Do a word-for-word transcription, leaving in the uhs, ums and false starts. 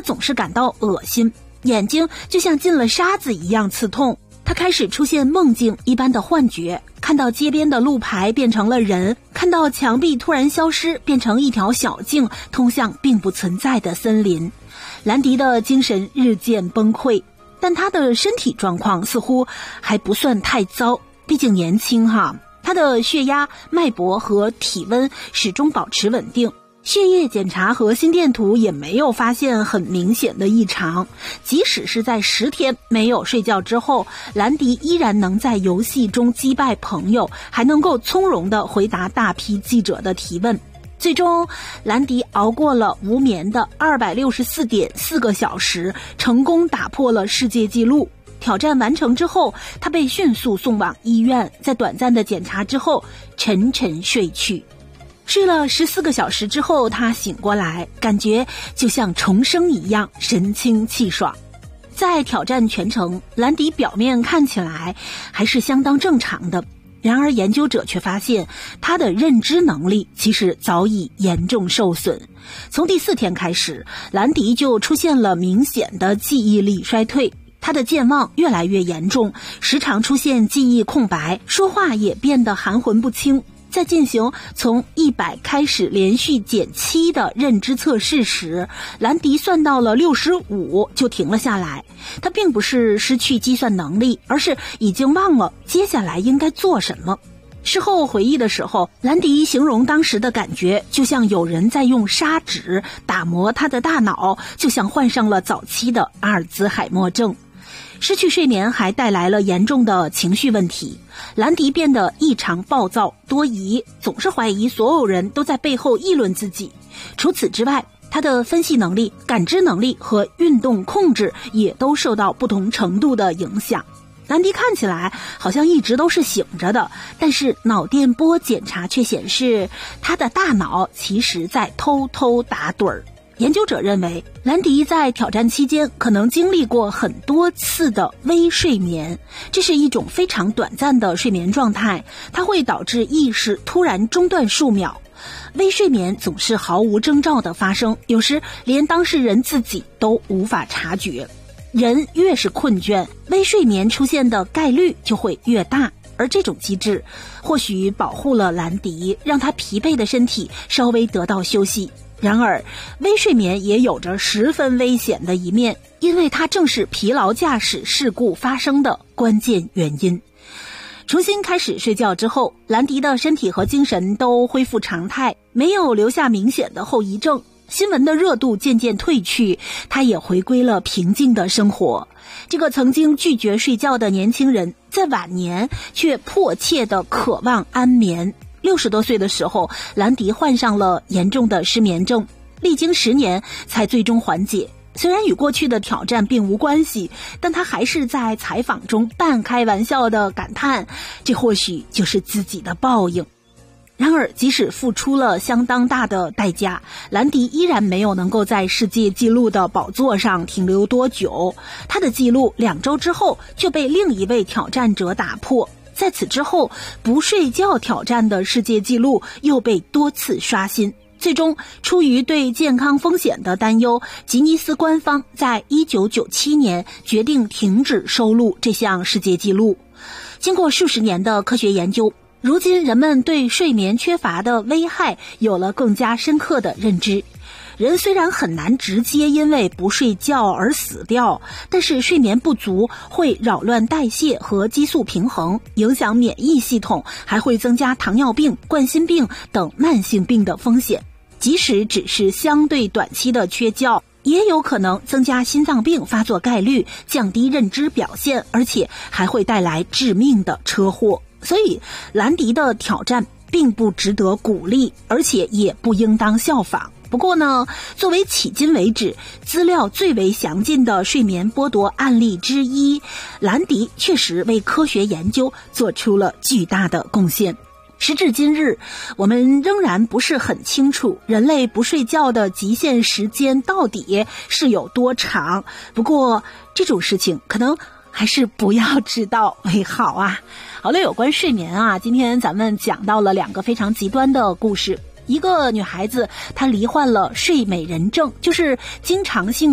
总是感到恶心，眼睛就像进了沙子一样刺痛。他开始出现梦境一般的幻觉，看到街边的路牌变成了人，看到墙壁突然消失，变成一条小径通向并不存在的森林。兰迪的精神日渐崩溃，但他的身体状况似乎还不算太糟，毕竟年轻哈。他的血压、脉搏和体温始终保持稳定，血液检查和心电图也没有发现很明显的异常。即使是在十天没有睡觉之后，兰迪依然能在游戏中击败朋友，还能够从容地回答大批记者的提问。最终，兰迪熬过了无眠的二百六十四点四个小时，成功打破了世界纪录。挑战完成之后，他被迅速送往医院，在短暂的检查之后沉沉睡去。睡了十四个小时之后，他醒过来，感觉就像重生一样，神清气爽。在挑战全程，兰迪表面看起来还是相当正常的，然而研究者却发现他的认知能力其实早已严重受损。从第四天开始，兰迪就出现了明显的记忆力衰退，他的健忘越来越严重，时常出现记忆空白，说话也变得含混不清。在进行从一百开始连续减七的认知测试时，兰迪算到了六十五就停了下来。他并不是失去计算能力，而是已经忘了接下来应该做什么。事后回忆的时候，兰迪形容当时的感觉就像有人在用砂纸打磨他的大脑，就像患上了早期的阿尔兹海默症。失去睡眠还带来了严重的情绪问题，兰迪变得异常暴躁多疑，总是怀疑所有人都在背后议论自己。除此之外，他的分析能力、感知能力和运动控制也都受到不同程度的影响。兰迪看起来好像一直都是醒着的，但是脑电波检查却显示他的大脑其实在偷偷打盹儿。研究者认为，兰迪在挑战期间可能经历过很多次的微睡眠，这是一种非常短暂的睡眠状态，它会导致意识突然中断数秒。微睡眠总是毫无征兆的发生，有时连当事人自己都无法察觉。人越是困倦，微睡眠出现的概率就会越大，而这种机制或许保护了兰迪，让他疲惫的身体稍微得到休息。然而，微睡眠也有着十分危险的一面，因为它正是疲劳驾驶事故发生的关键原因。重新开始睡觉之后，兰迪的身体和精神都恢复常态，没有留下明显的后遗症。新闻的热度渐渐褪去，他也回归了平静的生活。这个曾经拒绝睡觉的年轻人，在晚年却迫切地渴望安眠。六十多岁的时候，兰迪患上了严重的失眠症，历经十年才最终缓解。虽然与过去的挑战并无关系，但他还是在采访中半开玩笑地感叹，这或许就是自己的报应。然而，即使付出了相当大的代价，兰迪依然没有能够在世界纪录的宝座上停留多久。他的纪录两周之后就被另一位挑战者打破。在此之后，不睡觉挑战的世界纪录又被多次刷新。最终，出于对健康风险的担忧，吉尼斯官方在一九九七年决定停止收录这项世界纪录。经过数十年的科学研究，如今人们对睡眠缺乏的危害有了更加深刻的认知。人虽然很难直接因为不睡觉而死掉，但是睡眠不足会扰乱代谢和激素平衡，影响免疫系统，还会增加糖尿病、冠心病等慢性病的风险。即使只是相对短期的缺觉，也有可能增加心脏病发作概率，降低认知表现，而且还会带来致命的车祸。所以，兰迪的挑战并不值得鼓励，而且也不应当效仿。不过呢，作为迄今为止资料最为详尽的睡眠剥夺案例之一，兰迪确实为科学研究做出了巨大的贡献。时至今日，我们仍然不是很清楚人类不睡觉的极限时间到底是有多长。不过这种事情可能还是不要知道为好啊。好了，有关睡眠啊，今天咱们讲到了两个非常极端的故事。一个女孩子她罹患了睡美人症，就是经常性